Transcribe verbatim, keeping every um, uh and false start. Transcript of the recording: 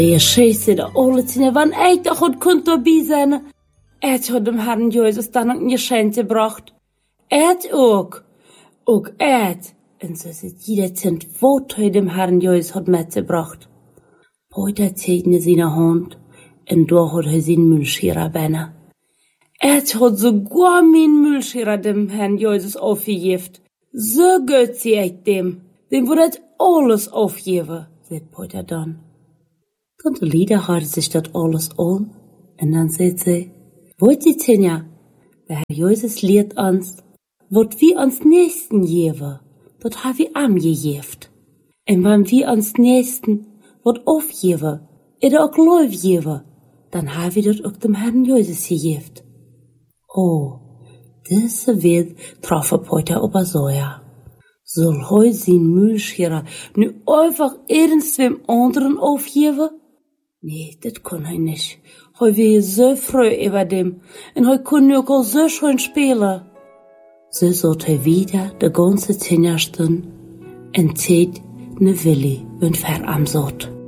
Je scheiße de alle tine, wann ik toch had kunt erbij zijn. Het had dem Herrn Jezus dan ook een geschenk gebracht. Het ook. Ook het. En zo zit jeder Tint, wat hij dem Herrn Jezus had metgebracht. Poiter zegende zijn hand, en daar had hij zijn Müllscherer bijna. Het had sogar mijn Müllscherer dem Herrn Jezus aufgegeven. So gut zie ik dem. Dem wordt het alles aufgeven, zei Poiter dan. Tante Lieder hörte sich das alles an, und dann sagt sie, wollt ihr Tinja, der Herr Jesus lehrt uns, wat wir uns Nächsten geben, das haben wir am gegeben. Und wenn wir uns Nächsten wat aufgeben, oder auch Lauf geben, dann haben wir das auch dem Herrn Jesus gegeben. Oh, diese Welt traf heute aber so, ja. Soll heute sein Müllscherer nu einfach irgendwem anderen aufgeben? Nee, das kann hij nicht. Hij wäre so froh über dem. Und hij kann nu auch so schön spielen. So sollte hij wieder de ganze Zinnerstunde en tijd ne Willi und ver am Sot.